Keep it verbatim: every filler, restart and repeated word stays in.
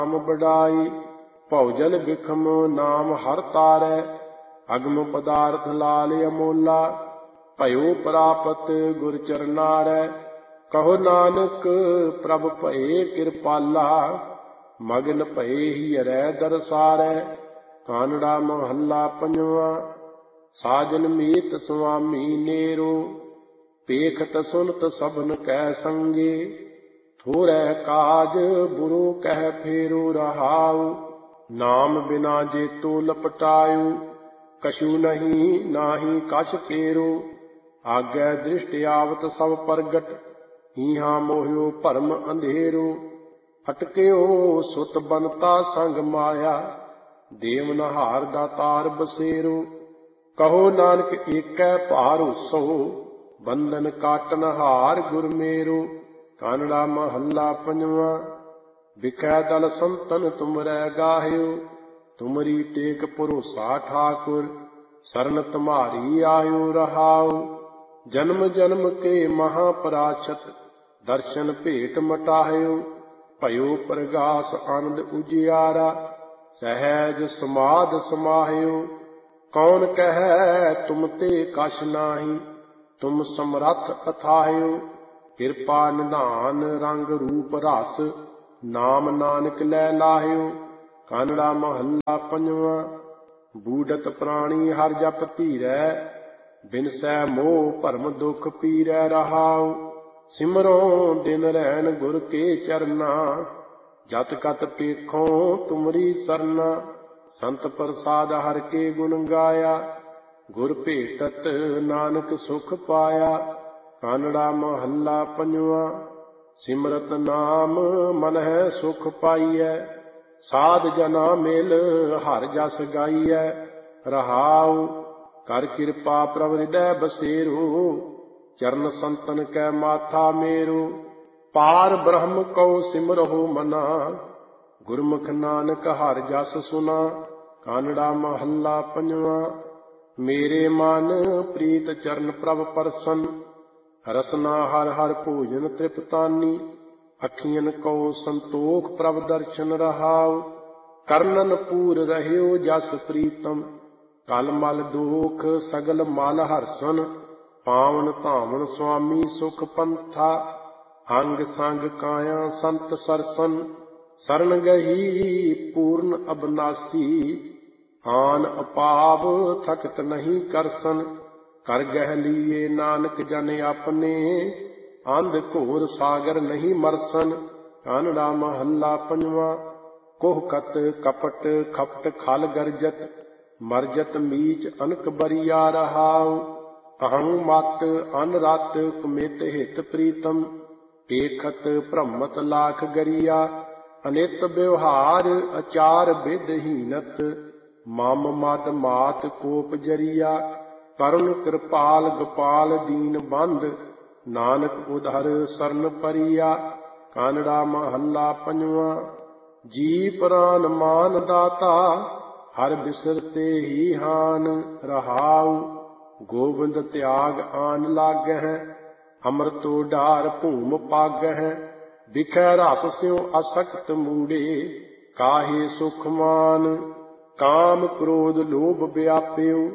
ਨਾਮ ਬੜਾਈ ਭਉਜਲ ਬਿਖਮ ਨਾਮ ਹਰ ਤਾਰੈ ਅਗਮ ਪਦਾਰਥ ਲਾਲ ਅਮੋਲਾ ਭਇਓ ਪ੍ਰਾਪਤ ਗੁਰ ਚਰਨਾਰੈ ਕਹੋ ਨਾਨਕ ਪ੍ਰਭ ਭਏ ਕਿਰਪਾਲਾ ਮਗਨ ਭਏ ਹੀਰੈ ਦਰਸਾਰੈ ਕਾਨੜਾ ਮਹੱਲਾ ਪੰਜਵਾਂ ਸਾਜਨ ਮੀਤ ਸੁਆਮੀ ਨੇਰੋ ਪੇਖਤ ਸੁਨਤ ਸਭਨ ਕੈ ਸੰਗੇ ਥੋੜੈ ਕਾਜ ਬੁਰੂ ਕਹਿ ਫੇਰੋ ਰਹਾਉ ਨਾਮ ਬਿਨਾ ਜੇਤੋ ਲਪਟਾਇਓ ਕਛੂ ਨਹੀਂ ਨਾਹੀ ਕਛ ਫੇਰੋ ਆਗੈ ਦ੍ਰਿਸ਼ਟ ਆਵਤ ਸਭ ਪ੍ਰਗਟ ਹੀਹਾ ਮੋਹਿਓ ਭਰਮ ਅੰਧੇਰੋ ਅਟਕਿਓ ਸੁਤ ਬਨਤਾ ਸੰਗ ਮਾਇਆ ਦੇਵਨਹਾਰ ਦਾ ਤਾਰ ਬਸੇਰੋ ਕਹੋ ਨਾਨਕ ਏਕੈ ਭਾਰੋਸੋ ਬੰਧਨ ਕਾਟਨ ਹਾਰ ਗੁਰ ਮੇਰੋ ਕਾਨੜਾ ਮਹੱਲਾ ਪੰਜਵਾਂ ਵਿਖੈ ਦਲ ਸੰਤਨ ਤੁਮਰੈ ਗਾਹਿਓ ਤੁਮਰੀ ਟੇਕ ਭਰੋਸਾ ਠਾਕੁਰ ਸਰਨ ਤੁਮਾਰੀ ਆਇਓ ਰਹਾਉ ਜਨਮ ਜਨਮ ਕੇ ਮਹਾਪਰਾਸ਼ਤ ਦਰਸ਼ਨ ਭੇਟ ਮਟਾਹਿਓ ਭਇਓ ਪ੍ਰਗਾਸ ਆਨੰਦ ਉਜਿਆਰਾ ਸਹਿਜ ਸਮਾਧ ਸਮਾਹਿਓ ਕੌਣ ਕਹੈ ਤੁਮ ਤੇ ਕਛ ਨਾਹੀ ਤੁਮ ਸਮਰੱਥ ਅਥਾਹਿਓ ਕਿਰਪਾ ਨਿਧਾਨ ਰੰਗ ਰੂਪ ਰਸ ਨਾਮ ਨਾਨਕ ਲੈ ਲਾਹਿਓ ਕਾਨੜਾ ਮਹੱਲਾ ਪੰਜਵਾਂ ਬੂਡਤ ਪ੍ਰਾਣੀ ਹਰ ਜਪ ਧੀਰੈ ਬਿਨਸੈ ਮੋਹ ਭਰਮ ਦੁਖ ਪੀਰੈ ਰਹਾਉ ਸਿਮਰੋ ਦਿਨ ਰਹਿਣ ਗੁਰ ਕੇ ਚਰਨਾ ਜਤ ਕਤ ਪੇਖੋ ਤੁਮਰੀ ਸਰਨਾ ਸੰਤ ਪ੍ਰਸਾਦ ਹਰ ਕੇ ਗੁਣ ਗਾਇਆ ਗੁਰ ਭੇਟਤ ਨਾਨਕ ਸੁਖ ਪਾਇਆ ਕਾਨੜਾ ਮਹੱਲਾ ਪੰਜਵਾਂ ਸਿਮਰਤ ਨਾਮ ਮਨ ਹੈ ਸੁਖ ਪਾਈਐ ਸਾਧ ਜਨਾ ਮਿਲ ਹਰ ਜਸ ਗਾਈਐ ਰਹਾਉ ਕਰ ਕਿਰਪਾ ਪ੍ਰਭ ਹਿਰਦੈ ਬਸੇਰੋ ਚਰਨ ਸੰਤਨ ਕੈ ਮਾਥਾ ਮੇਰੋ ਪਾਰ ਬ੍ਰਹਮ ਕਉ ਸਿਮਰਹੁ ਮਨਾ ਗੁਰਮੁਖ ਨਾਨਕ ਹਰ ਜਸ ਸੁਨਾ ਕਾਨੜਾ ਮਹੱਲਾ ਪੰਜਵਾਂ ਮੇਰੇ ਮਨ ਪ੍ਰੀਤ ਚਰਨ ਪ੍ਰਭ ਪਰਸਨ ਰਸਨਾ ਹਰ ਹਰ ਭੋਜਨ ਤ੍ਰਿਪਤਾਨੀ ਅੱਖੀਆਂ ਕਉ ਸੰਤੋਖ ਪ੍ਰਭ ਦਰਸ਼ਨ ਰਹਾਉ ਕਰਨਨ ਪੂਰ ਰਹਿਓ ਜਸ ਪ੍ਰੀਤਮ ਕਲ ਮਲ ਦੋਖ ਸਗਲ ਮਲ ਹਰਸਨ ਪਾਵਨ ਧਾਵਨ ਸੁਆਮੀ ਸੁਖ ਪੰਥਾ ਅੰਗ ਸੰਗ ਕਾਇਆ ਸੰਤ ਸਰਸਨ ਸਰਨ ਗਹੀ ਪੂਰਨ ਅਬਨਾਸੀ ਆਨ ਅਪਾਵ ਥਕਤ ਨਹੀਂ ਕਰਸਨ ਕਰ ਗਹਿ ਲੀਏ ਨਾਨਕ ਜਨ ਆਪਣੇ ਅੰਧ ਘੋਰ ਸਾਗਰ ਨਹੀਂ ਮਰਸਨ ਕਾਨੜਾ ਮਹੱਲਾ ਪੰਜਵਾਂ ਕੋਹਕਤ ਕਪਟ ਖਪਟ ਖਲ ਗਰਜਤ ਮਰਜਤ ਮੀਚ ਅਨਕ ਬਰੀਆ ਰਹਾਉ ਅਹੰ ਮਤ ਅਨ ਰਤ ਕੁਮਿਤ ਹਿਤ ਪ੍ਰੀਤਮ ਏਖਤ ਭ੍ਰਮਤ ਲਾਖ ਗਰੀਆ ਅਨਿਤ ਵਿਵਹਾਰ ਅਚਾਰ ਵਿਦਹੀਨਤ ਮਮ ਮਦ ਮਾਤ ਕੋਪ ਜਰੀਆ ਕਰੁਣ ਕਿਰਪਾਲ ਗੋਪਾਲ ਦੀਨ ਬੰਧ ਨਾਨਕ ਉਧਰ ਸਰਨ ਪਰੀਆ ਕਾਨੜਾ ਮਹੱਲਾ ਪੰਜਵਾਂ ਜੀ ਪ੍ਰਾਨ ਮਾਨ ਦਾਤਾ ਹਰ ਬਿਸਰਤੇ ਹੀ ਹਾਨ ਰਹਾਉ ਗੋਬਿੰਦ ਤਿਆਗ ਆਨ ਲਾਗਹਿ ਅੰਮ੍ਰਿਤੋ ਢਾਰ ਭੂਮ ਪਾਗਹਿ ਵਿਖੈ ਰਸ ਸਿਉ ਅਸਕਤ ਮੂੜੇ ਕਾਹੇ ਸੁਖ ਮਾਨ ਕਾਮ ਕ੍ਰੋਧ ਲੋਭ ਵਿਆਪਿਓ